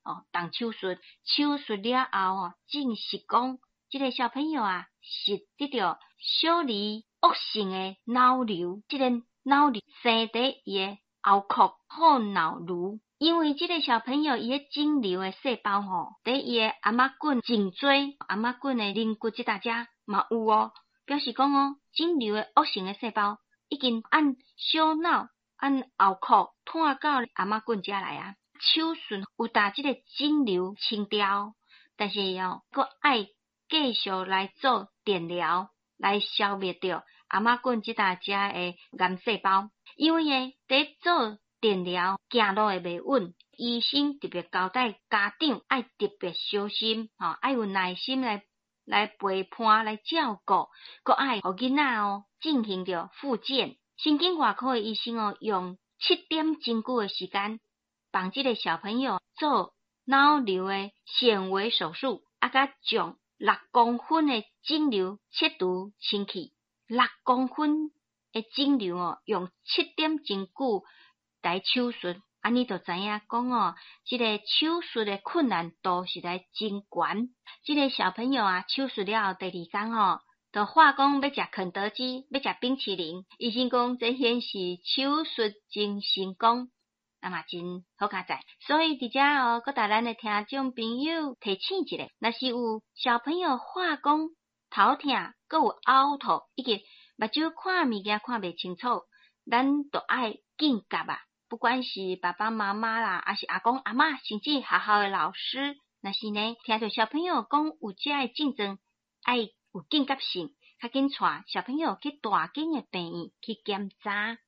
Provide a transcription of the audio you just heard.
动手术，手术了后证实讲，这个小朋友是得到小儿恶性的脑瘤，这个脑瘤生在伊的后壳后脑颅。因为这个小朋友伊个肿瘤的细胞在伊的阿妈棍颈椎、阿妈棍的韧骨这搭遮嘛有表示讲肿瘤的恶性的细胞已经按小脑按后壳拖到阿妈棍遮来手术有把这个肿瘤清掉，但是佫爱继续来做电疗来消灭掉阿妈棍这搭遮的癌细胞，因为在做电疗行路会袂稳，医生特别交代家长爱特别小心爱有耐心来陪伴来照顾，佮爱互囡仔进行着复健。神经外科的医生用7点钟久的时间，帮这个小朋友做脑瘤的纤维手术，甲将6公分的肿瘤切除清去。6公分的肿瘤用7点钟久来手术，你就知影讲这个手术的困难度实在真悬。这个小朋友手术了后第2天就话讲要食肯德基，要食冰淇淋，医生讲这显示手术真成功，那么真好佳哉。所以伫遮佮大咱的听众朋友提醒一下，若是有小朋友话讲头痛，佮有呕吐，以及目睭看物件看袂清楚，咱就爱警觉不管是爸爸妈妈啦，还是阿公阿嬷，甚至学校的老师，若是呢听到小朋友讲有这的症状，爱有警觉性，较紧带小朋友去大间的病院去检查。